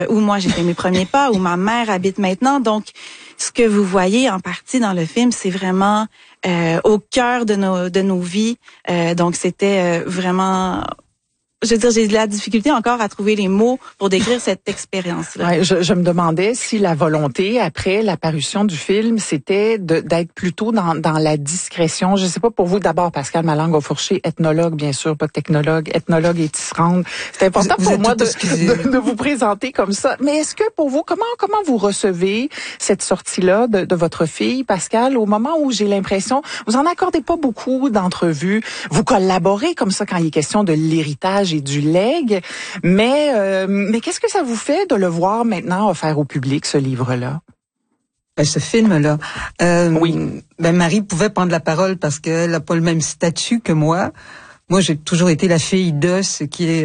où moi j'ai fait mes premiers pas, où ma mère habite maintenant. Donc, ce que vous voyez en partie dans le film, c'est vraiment au cœur de nos vies. Donc, c'était vraiment... Je veux dire, j'ai de la difficulté encore à trouver les mots pour décrire cette expérience-là. Ouais, je me demandais si la volonté, après l'apparition du film, c'était d'être plutôt dans la discrétion. Je sais pas pour vous, d'abord, Pascal Malangue-Fourché, ethnologue, bien sûr, pas technologue, ethnologue et tisserande. C'est important pour moi de vous présenter comme ça. Mais est-ce que pour vous, comment vous recevez cette sortie-là de votre fille, Pascal, au moment où j'ai l'impression, vous en accordez pas beaucoup d'entrevues, vous collaborez comme ça quand il est question de l'héritage et du legs, mais qu'est-ce que ça vous fait de le voir maintenant offert au public, ce livre-là? Ce film-là, oui. Marie pouvait prendre la parole parce qu'elle n'a pas le même statut que moi. Moi, j'ai toujours été la fille de ce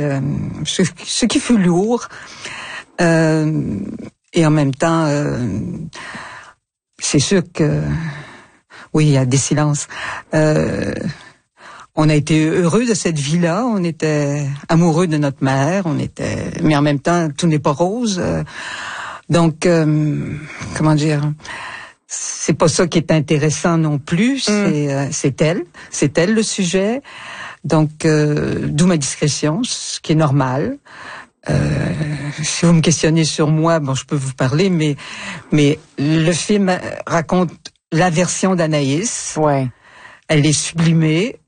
qui fut lourd, et en même temps, c'est sûr que oui, il y a des silences. On a été heureux de cette vie-là, on était amoureux de notre mère, mais en même temps, tout n'est pas rose. Donc, comment dire, c'est pas ça qui est intéressant non plus, c'est elle le sujet. Donc, d'où ma discrétion, ce qui est normal. Si vous me questionnez sur moi, bon, je peux vous parler, mais le film raconte la version d'Anaïs. Ouais. Elle est sublimée.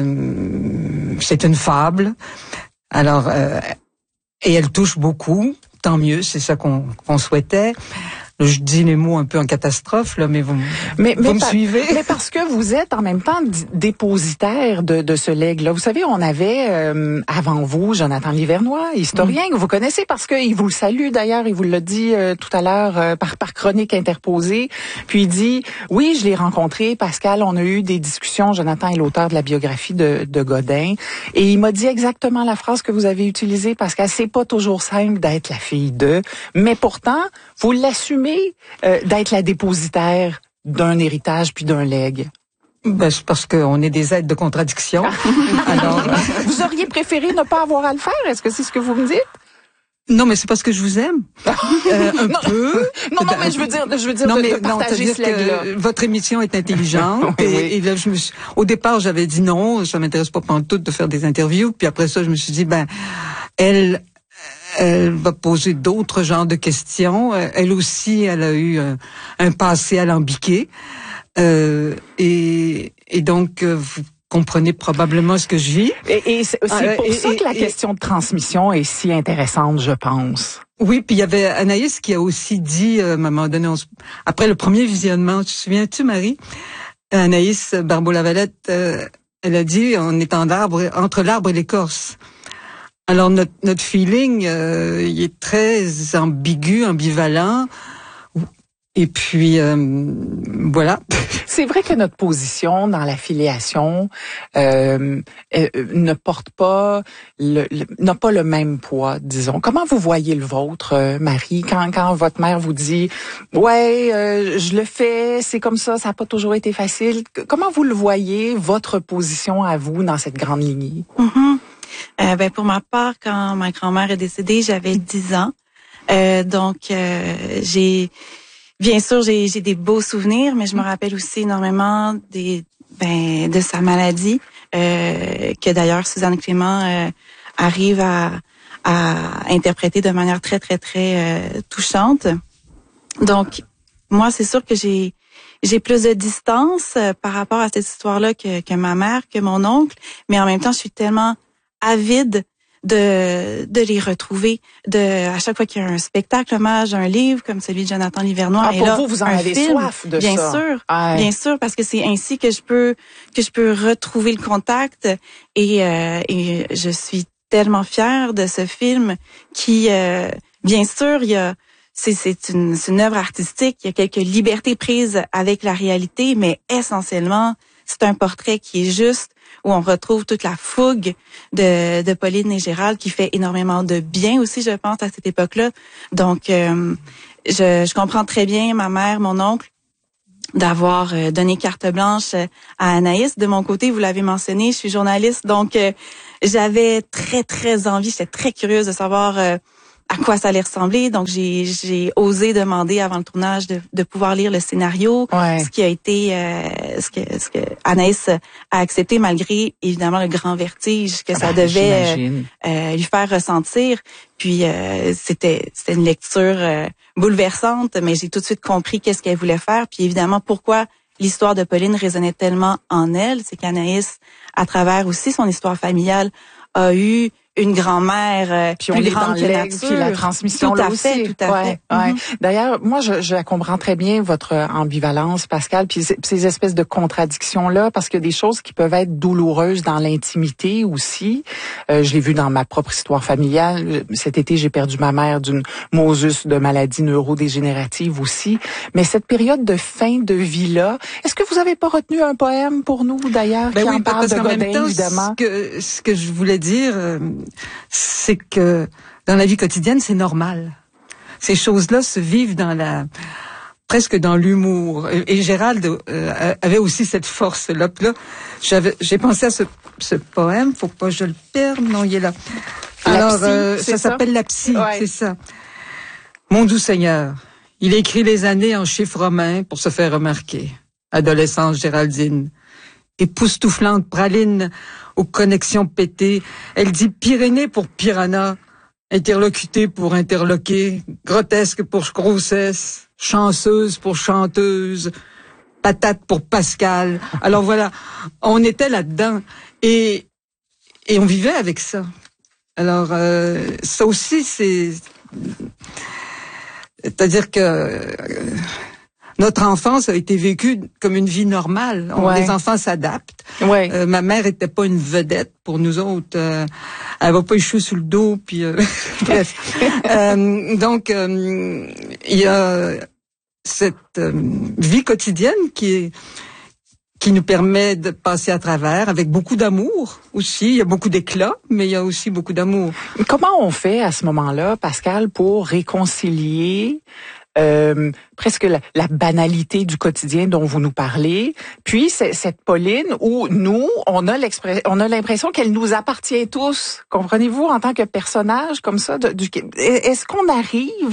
C'est une fable. Alors, et elle touche beaucoup. Tant mieux, c'est ça qu'on souhaitait. Je dis les mots un peu en catastrophe, là, mais vous me suivez. Mais parce que vous êtes en même temps dépositaire de ce legs-là. Vous savez, on avait avant vous Jonathan Livernois, historien que vous connaissez parce qu'il vous le salue d'ailleurs, il vous l'a dit tout à l'heure par chronique interposée. Puis il dit, oui, je l'ai rencontré, Pascal, on a eu des discussions, Jonathan est l'auteur de la biographie de Godin, et il m'a dit exactement la phrase que vous avez utilisée, Pascal, c'est pas toujours simple d'être la fille de, mais pourtant, vous l'assumez d'être la dépositaire d'un héritage puis d'un legs. C'est parce qu'on est des êtres de contradiction. Alors, vous auriez préféré ne pas avoir à le faire? Est-ce que c'est ce que vous me dites? Non, mais c'est parce que je vous aime. Peu. Non, mais je veux dire de partager ce legs-là. Votre émission est intelligente. Oui. Et là, au départ, j'avais dit non, ça m'intéresse pas pantoute de faire des interviews. Puis après ça, je me suis dit, elle va poser d'autres genres de questions. Elle aussi, elle a eu un passé alambiqué. Et donc, vous comprenez probablement ce que je vis. Et c'est pour ça que la question de transmission est si intéressante, je pense. Oui, puis il y avait Anaïs qui a aussi dit, à un moment donné, après le premier visionnement, te souviens-tu, Marie? Anaïs Barbeau-Lavalette, elle a dit, on est entre l'arbre et l'écorce. Alors notre feeling, il est très ambigu, ambivalent. Et puis voilà. C'est vrai que notre position dans la filiation ne porte pas n'a pas le même poids, disons. Comment vous voyez le vôtre, Marie, quand votre mère vous dit je le fais, c'est comme ça n'a pas toujours été facile. Comment vous le voyez, votre position à vous dans cette grande lignée? Pour ma part, quand ma grand-mère est décédée, j'avais 10 ans. J'ai des beaux souvenirs, mais je me rappelle aussi énormément de sa maladie, que d'ailleurs Suzanne Clément arrive à interpréter de manière très, très, très touchante. Donc, moi, c'est sûr que j'ai plus de distance par rapport à cette histoire-là que ma mère, que mon oncle, mais en même temps, je suis tellement avide de les retrouver, à chaque fois qu'il y a un spectacle, hommage, un livre comme celui de Jonathan Livernois. Pour vous en avez soif de bien ça. Sûr, bien sûr, parce que c'est ainsi que je peux retrouver le contact et je suis tellement fière de ce film qui, bien sûr, c'est une œuvre artistique, il y a quelques libertés prises avec la réalité, mais essentiellement, c'est un portrait qui est juste, où on retrouve toute la fougue de Pauline et Gérald qui fait énormément de bien aussi, je pense, à cette époque-là. Donc, je comprends très bien ma mère, mon oncle, d'avoir donné carte blanche à Anaïs. De mon côté, vous l'avez mentionné, je suis journaliste, donc j'avais très, très envie, j'étais très curieuse de savoir à quoi ça allait ressembler. Donc j'ai osé demander avant le tournage de pouvoir lire le scénario, ce qui a été ce que Anaïs a accepté malgré évidemment le grand vertige que ça devait lui faire ressentir. Puis c'était une lecture bouleversante, mais j'ai tout de suite compris qu'est-ce qu'elle voulait faire. Puis évidemment pourquoi l'histoire de Pauline résonnait tellement en elle, c'est qu'Anaïs, à travers aussi son histoire familiale, a eu une grand-mère puis plus grande que nature. Puis la transmission tout à fait, aussi. Tout à fait. Ouais. D'ailleurs, moi, je comprends très bien votre ambivalence, Pascal, puis ces espèces de contradictions-là, parce qu'il y a des choses qui peuvent être douloureuses dans l'intimité aussi. Je l'ai vu dans ma propre histoire familiale. Cet été, j'ai perdu ma mère d'une mosus de maladie neurodégénérative aussi. Mais cette période de fin de vie-là, est-ce que vous avez pas retenu un poème pour nous, d'ailleurs, qui en parle de Godin, évidemment? Ce que je voulais dire, c'est que dans la vie quotidienne, c'est normal. Ces choses-là se vivent presque dans l'humour. Et Gérald avait aussi cette force-là. Puis là, j'ai pensé à ce poème. Faut pas que je le perde. Non, il est là. Alors, ça s'appelle La Psy. Ouais. C'est ça. Mon doux Seigneur, il écrit les années en chiffres romains pour se faire remarquer. Adolescence Géraldine. Époustouflante praline aux connexions pétées. Elle dit Pyrénées pour piranha, interlocuté pour interloquer, grotesque pour grossesse, chanceuse pour chanteuse, patate pour Pascal. Alors voilà, on était là-dedans et on vivait avec ça. Alors ça aussi c'est-à-dire que notre enfance a été vécue comme une vie normale. Les enfants s'adaptent. Ouais. Ma mère était pas une vedette pour nous autres. Elle va pas échouer sous le dos. Puis bref. Donc il y a cette vie quotidienne qui nous permet de passer à travers avec beaucoup d'amour aussi. Il y a beaucoup d'éclat, mais il y a aussi beaucoup d'amour. Comment on fait à ce moment-là, Pascal, pour réconcilier presque la banalité du quotidien dont vous nous parlez, puis cette Pauline où nous, on a l'impression qu'elle nous appartient tous, comprenez-vous, en tant que personnage comme ça. Est-ce qu'on arrive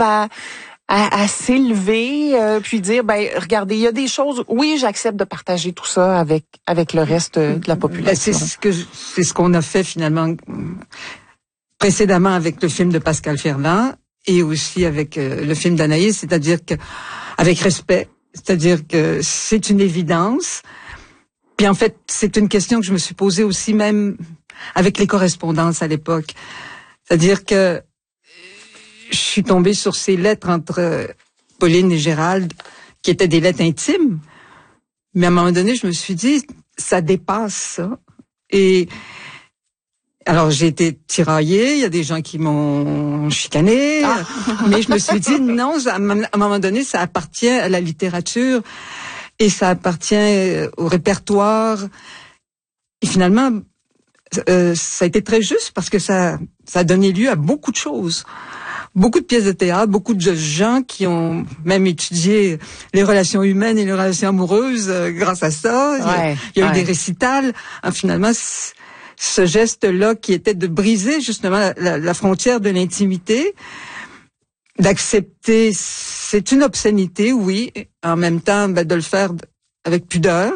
à s'élever, puis dire, ben regardez, il y a des choses, oui, j'accepte de partager tout ça avec le reste de la population. C'est ce qu'on a fait finalement précédemment avec le film de Pascal Ferland. Et aussi avec le film d'Anaïs, c'est-à-dire que avec respect, c'est-à-dire que c'est une évidence. Puis en fait, c'est une question que je me suis posée aussi même avec les correspondances à l'époque. C'est-à-dire que je suis tombée sur ces lettres entre Pauline et Gérald, qui étaient des lettres intimes. Mais à un moment donné, je me suis dit, ça dépasse ça. Et alors, j'ai été tiraillée, il y a des gens qui m'ont chicanée, mais je me suis dit, non, à un moment donné, ça appartient à la littérature et ça appartient au répertoire. Et finalement, ça a été très juste parce que ça a donné lieu à beaucoup de choses. Beaucoup de pièces de théâtre, beaucoup de gens qui ont même étudié les relations humaines et les relations amoureuses grâce à ça. Il y a eu des récitals. Finalement, ce geste-là qui était de briser justement la frontière de l'intimité, d'accepter, c'est une obscénité, oui, en même temps de le faire avec pudeur.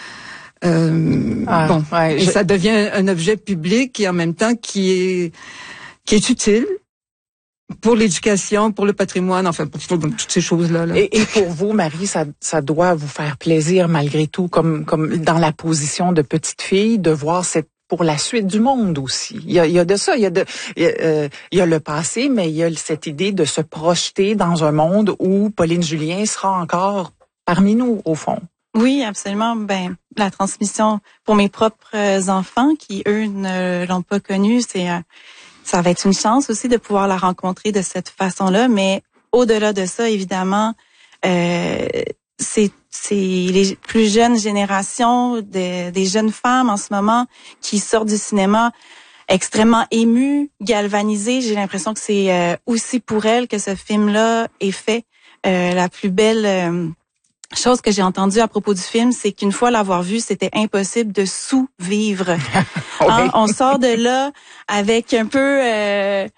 Et ça devient un objet public et en même temps qui est utile pour l'éducation, pour le patrimoine, enfin pour toutes ces choses-là. Et pour vous, Marie, ça doit vous faire plaisir malgré tout, comme dans la position de petite fille, de voir pour la suite du monde aussi. Il y a de ça, il y a le passé, mais il y a cette idée de se projeter dans un monde où Pauline Julien sera encore parmi nous, au fond. Oui, absolument. Ben, la transmission pour mes propres enfants qui, eux, ne l'ont pas connue, ça va être une chance aussi de pouvoir la rencontrer de cette façon-là, mais au-delà de ça, évidemment, c'est les plus jeunes générations des jeunes femmes en ce moment qui sortent du cinéma extrêmement émues, galvanisées. J'ai l'impression que c'est aussi pour elles que ce film-là est fait. La plus belle chose que j'ai entendue à propos du film, c'est qu'une fois l'avoir vu, c'était impossible de sous-vivre. On sort de là avec un peu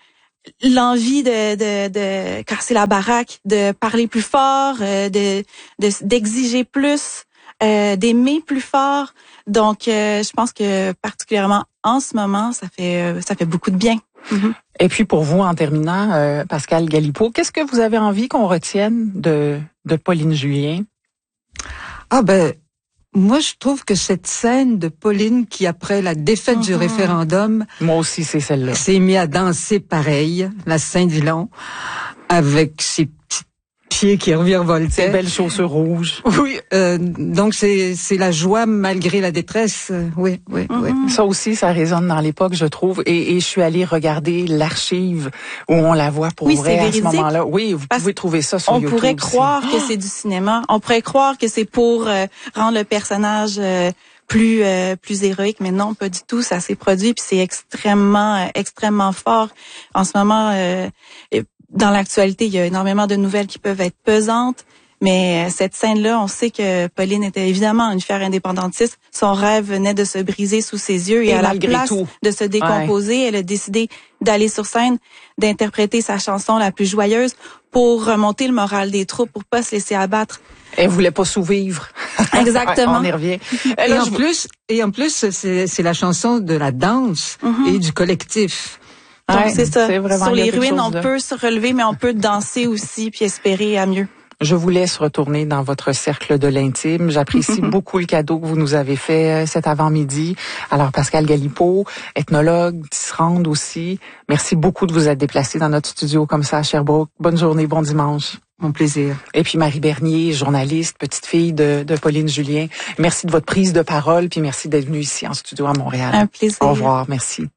l'envie de casser la baraque, de parler plus fort, d'exiger plus, d'aimer plus fort. Donc, je pense que particulièrement en ce moment, ça fait beaucoup de bien. Mm-hmm. Et puis pour vous, en terminant, Pascal Galipeau, qu'est-ce que vous avez envie qu'on retienne de Pauline Julien? Ah ben, moi je trouve que cette scène de Pauline qui, après la défaite du référendum, moi aussi c'est celle-là, s'est mise à danser pareil, la Saint-Dilon, avec ses petits pieds qui revirevoltaient. Ses belles chaussures rouges. Oui, donc c'est la joie malgré la détresse. Oui. Ça aussi, ça résonne dans l'époque, je trouve. Et je suis allée regarder l'archive où on la voit pour vrai à ce moment-là. Oui, vous pouvez trouver ça sur YouTube. On pourrait croire que c'est du cinéma. On pourrait croire que c'est pour rendre le personnage plus héroïque, mais non, pas du tout. Ça s'est produit, puis c'est extrêmement fort. En ce moment, dans l'actualité, il y a énormément de nouvelles qui peuvent être pesantes, mais cette scène-là, on sait que Pauline était évidemment une fière indépendantiste. Son rêve venait de se briser sous ses yeux et à la place de se décomposer, elle a décidé d'aller sur scène, d'interpréter sa chanson la plus joyeuse pour remonter le moral des troupes, pour pas se laisser abattre. Elle voulait pas sous-vivre. Exactement. On y revient. Et en plus, c'est la chanson de la danse et du collectif. Donc c'est ça. Sur les ruines, on peut se relever, mais on peut danser aussi puis espérer à mieux. Je vous laisse retourner dans votre cercle de l'intime. J'apprécie beaucoup le cadeau que vous nous avez fait cet avant-midi. Alors, Pascal Galipeau, ethnologue, tisserande aussi. Merci beaucoup de vous être déplacé dans notre studio comme ça à Sherbrooke. Bonne journée, bon dimanche. Mon plaisir. Et puis Marie Bernier, journaliste, petite fille de Pauline Julien. Merci de votre prise de parole, puis merci d'être venue ici en studio à Montréal. Un plaisir. Au revoir, merci.